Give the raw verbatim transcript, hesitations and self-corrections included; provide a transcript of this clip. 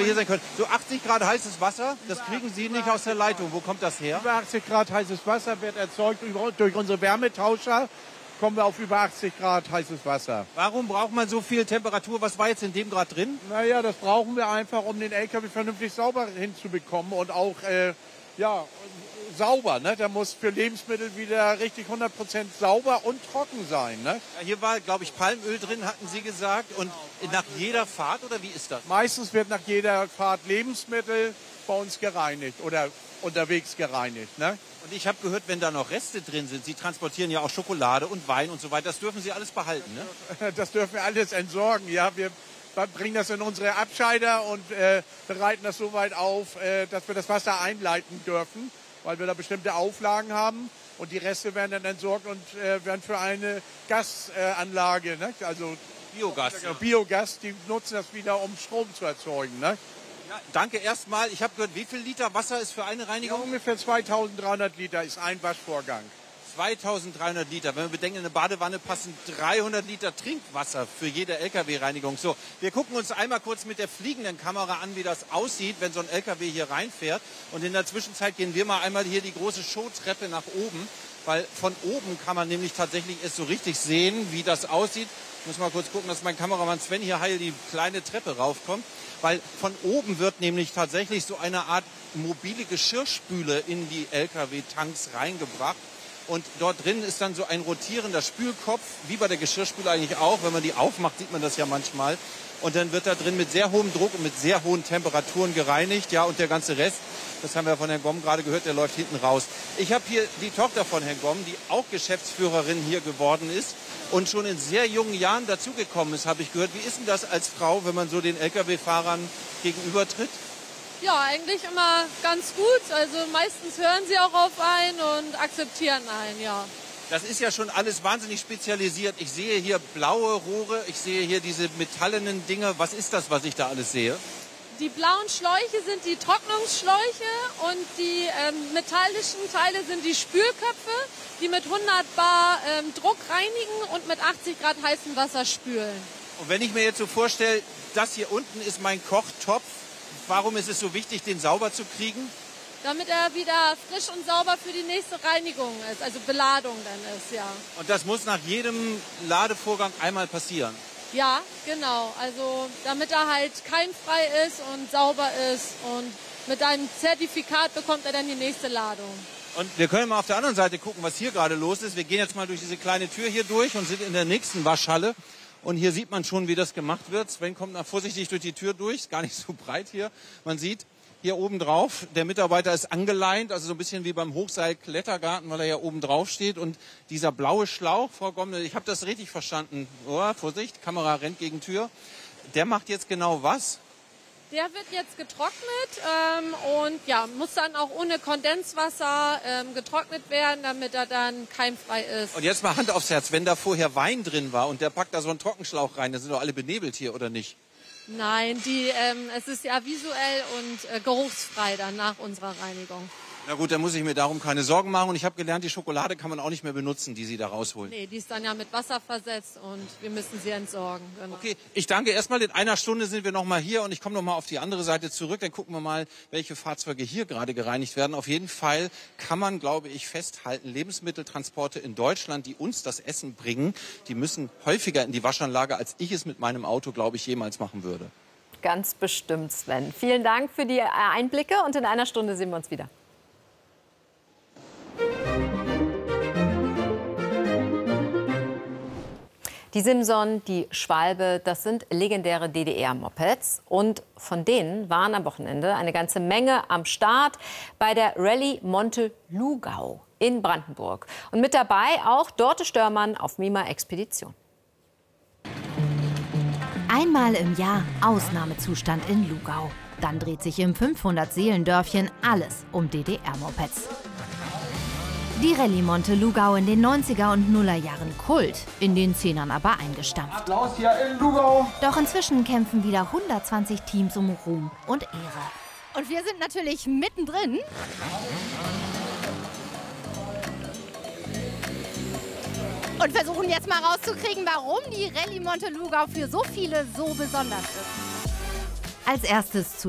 wir hier sein können. So achtzig Grad heißes Wasser, das kriegen Sie nicht aus der Leitung. Wo kommt das her? Über achtzig Grad heißes Wasser wird erzeugt durch unsere Wärmetauscher. Kommen wir auf über achtzig Grad heißes Wasser. Warum braucht man so viel Temperatur? Was war jetzt in dem Grad drin? Naja, das brauchen wir einfach, um den L K W vernünftig sauber hinzubekommen und auch äh, ja, sauber. Ne? Der muss für Lebensmittel wieder richtig hundert Prozent sauber und trocken sein. Ne? Ja, hier war, glaube ich, Palmöl drin, hatten Sie gesagt. Und nach jeder Fahrt, oder wie ist das? Meistens wird nach jeder Fahrt Lebensmittel bei uns gereinigt oder unterwegs gereinigt. Ne? Und ich habe gehört, wenn da noch Reste drin sind, Sie transportieren ja auch Schokolade und Wein und so weiter, das dürfen Sie alles behalten, ne? Das dürfen wir alles entsorgen, ja. Wir bringen das in unsere Abscheider und äh, bereiten das so weit auf, äh, dass wir das Wasser einleiten dürfen, weil wir da bestimmte Auflagen haben. Und die Reste werden dann entsorgt und äh, werden für eine Gasanlage, ne? Also Biogas. Ja. Biogas, die nutzen das wieder, um Strom zu erzeugen, ne? Ja, danke erstmal. Ich habe gehört, wie viel Liter Wasser ist für eine Reinigung? Ja, ungefähr zweitausenddreihundert Liter ist ein Waschvorgang. zweitausenddreihundert Liter. Wenn wir bedenken, in eine Badewanne passen dreihundert Liter Trinkwasser für jede L K W-Reinigung. So, wir gucken uns einmal kurz mit der fliegenden Kamera an, wie das aussieht, wenn so ein L K W hier reinfährt. Und in der Zwischenzeit gehen wir mal einmal hier die große Showtreppe nach oben, weil von oben kann man nämlich tatsächlich es so richtig sehen, wie das aussieht. Ich muss mal kurz gucken, dass mein Kameramann Sven hier heil die kleine Treppe raufkommt. Weil von oben wird nämlich tatsächlich so eine Art mobile Geschirrspüle in die L K W-Tanks reingebracht. Und dort drin ist dann so ein rotierender Spülkopf, wie bei der Geschirrspüle eigentlich auch. Wenn man die aufmacht, sieht man das ja manchmal. Und dann wird da drin mit sehr hohem Druck und mit sehr hohen Temperaturen gereinigt. Ja, und der ganze Rest, das haben wir von Herrn Gomm gerade gehört, der läuft hinten raus. Ich habe hier die Tochter von Herrn Gomm, die auch Geschäftsführerin hier geworden ist und schon in sehr jungen Jahren dazugekommen ist, habe ich gehört. Wie ist denn das als Frau, wenn man so den L K W-Fahrern gegenübertritt? Ja, eigentlich immer ganz gut. Also meistens hören sie auch auf einen und akzeptieren einen, ja. Das ist ja schon alles wahnsinnig spezialisiert. Ich sehe hier blaue Rohre, ich sehe hier diese metallenen Dinge. Was ist das, was ich da alles sehe? Die blauen Schläuche sind die Trocknungsschläuche und die ähm, metallischen Teile sind die Spülköpfe, die mit hundert Bar ähm, Druck reinigen und mit achtzig Grad heißem Wasser spülen. Und wenn ich mir jetzt so vorstelle, das hier unten ist mein Kochtopf, warum ist es so wichtig, den sauber zu kriegen? Damit er wieder frisch und sauber für die nächste Reinigung ist, also Beladung dann ist, ja. Und das muss nach jedem Ladevorgang einmal passieren? Ja, genau. Also damit er halt keimfrei ist und sauber ist und mit einem Zertifikat bekommt er dann die nächste Ladung. Und wir können mal auf der anderen Seite gucken, was hier gerade los ist. Wir gehen jetzt mal durch diese kleine Tür hier durch und sind in der nächsten Waschhalle. Und hier sieht man schon, wie das gemacht wird. Sven kommt mal vorsichtig durch die Tür durch, ist gar nicht so breit hier. Man sieht hier oben drauf, der Mitarbeiter ist angeleint, also so ein bisschen wie beim Hochseil-Klettergarten, weil er ja oben drauf steht. Und dieser blaue Schlauch, Frau Gomm, ich habe das richtig verstanden. Oh, Vorsicht, Kamera rennt gegen Tür. Der macht jetzt genau was? Der wird jetzt getrocknet ähm, und ja, muss dann auch ohne Kondenswasser ähm, getrocknet werden, damit er dann keimfrei ist. Und jetzt mal Hand aufs Herz, wenn da vorher Wein drin war und der packt da so einen Trockenschlauch rein, dann sind doch alle benebelt hier, oder nicht? Nein, die, ähm, es ist ja visuell und äh, geruchsfrei dann nach unserer Reinigung. Na gut, dann muss ich mir darum keine Sorgen machen. Und ich habe gelernt, die Schokolade kann man auch nicht mehr benutzen, die Sie da rausholen. Nee, die ist dann ja mit Wasser versetzt und wir müssen sie entsorgen. Genau. Okay, ich danke erstmal. In einer Stunde sind wir noch mal hier und ich komme noch mal auf die andere Seite zurück. Dann gucken wir mal, welche Fahrzeuge hier gerade gereinigt werden. Auf jeden Fall kann man, glaube ich, festhalten, Lebensmitteltransporte in Deutschland, die uns das Essen bringen, die müssen häufiger in die Waschanlage, als ich es mit meinem Auto, glaube ich, jemals machen würde. Ganz bestimmt, Sven. Vielen Dank für die Einblicke und in einer Stunde sehen wir uns wieder. Die Simson, die Schwalbe, das sind legendäre D D R-Mopeds. Und von denen waren am Wochenende eine ganze Menge am Start bei der Rallye Monte-Lugau in Brandenburg. Und mit dabei auch Dorte Störmann auf Mima-Expedition. Einmal im Jahr Ausnahmezustand in Lugau. Dann dreht sich im fünfhundert-Seelendörfchen alles um D D R-Mopeds. Die Rallye Monte-Lugau in den neunziger und Nullerjahren Kult, in den Zehnern aber eingestampft. Applaus hier in Lugau. Doch inzwischen kämpfen wieder hundertzwanzig Teams um Ruhm und Ehre. Und wir sind natürlich mittendrin. Und versuchen jetzt mal rauszukriegen, warum die Rallye Monte-Lugau für so viele so besonders ist. Als erstes zu